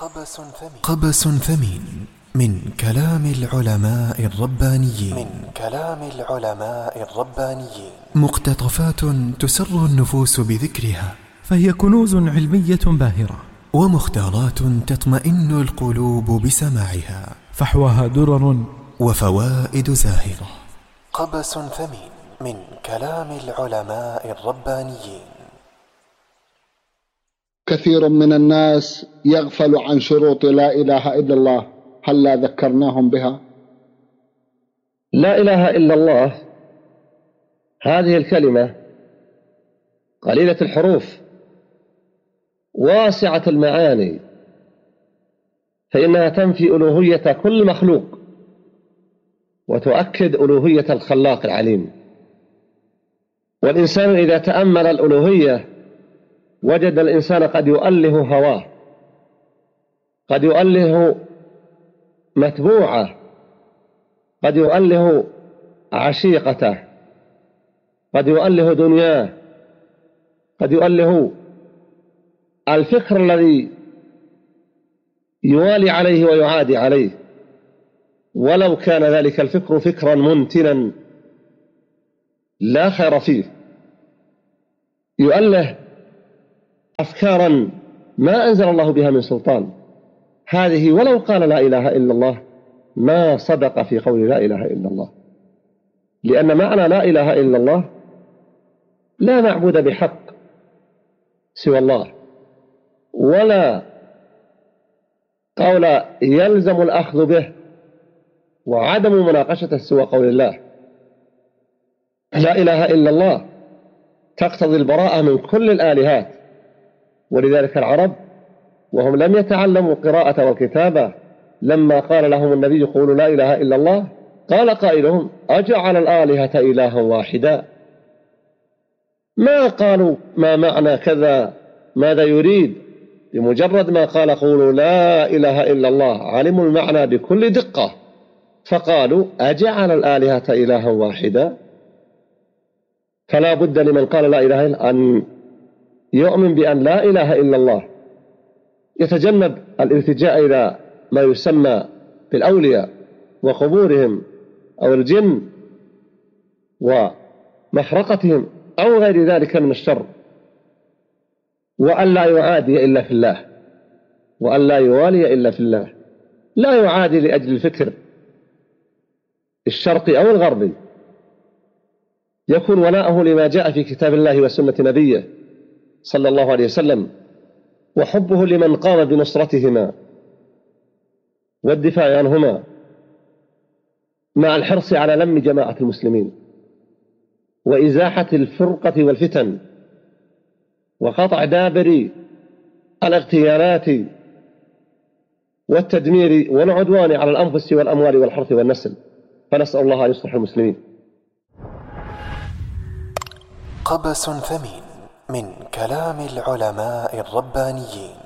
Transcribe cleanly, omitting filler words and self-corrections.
قبس ثمين من كلام العلماء الربانيين مقتطفات تسر النفوس بذكرها، فهي كنوز علمية باهرة ومختارات تطمئن القلوب بسماعها، فحواها درر وفوائد زاهرة. قبس ثمين من كلام العلماء الربانيين. كثير من الناس يغفل عن شروط لا إله إلا الله، هل ذكرناهم بها؟ لا إله إلا الله هذه الكلمة قليلة الحروف واسعة المعاني، فإنها تنفي ألوهية كل مخلوق وتؤكد ألوهية الخلاق العليم. والإنسان إذا تأمل الألوهية وجد الإنسان قد يؤله هواه، قد يؤله متبوعه، قد يؤله عشيقته، قد يؤله دنياه، قد يؤله الفكر الذي يوالي عليه ويعادي عليه، ولو كان ذلك الفكر فكرا منتنا لا خير فيه. يؤله أفكارا ما أنزل الله بها من سلطان، هذه ولو قال لا إله إلا الله ما صدق في قول لا إله إلا الله، لأن معنى لا إله إلا الله لا معبود بحق سوى الله، ولا قول يلزم الأخذ به وعدم مناقشة سوى قول الله. لا إله إلا الله تقتضي البراءة من كل الآلهات، ولذلك العرب وهم لم يتعلموا القراءة والكتابة لما قال لهم النبي قولوا لا إله إلا الله قال قائلهم أجعل الآلهة إلها واحدا، ما قالوا ما معنى كذا ماذا يريد، بمجرد ما قال قولوا لا إله إلا الله علموا المعنى بكل دقة، فقالوا أجعل الآلهة إلها واحدا. فلا بد لمن قال لا إله إلا أن يؤمن بأن لا إله إلا الله، يتجنب الالتجاء إلى ما يسمى بالأولياء وقبورهم أو الجن ومخرقتهم أو غير ذلك من الشر، وأن لا يعادي إلا في الله، وأن لا يوالي إلا في الله، لا يعادي لأجل الفكر الشرقي أو الغربي، يكون ولاءه لما جاء في كتاب الله وسنة نبيه صلى الله عليه وسلم، وحبه لمن قام بنصرتهما والدفاع عنهما، مع الحرص على لم جماعة المسلمين وإزاحة الفرقة والفتن وقطع دابر الاغتيالات والتدمير والعدوان على الأنفس والأموال والحرث والنسل، فنسأل الله أن يصلح المسلمين. قبس ثمين من كلام العلماء الربانيين.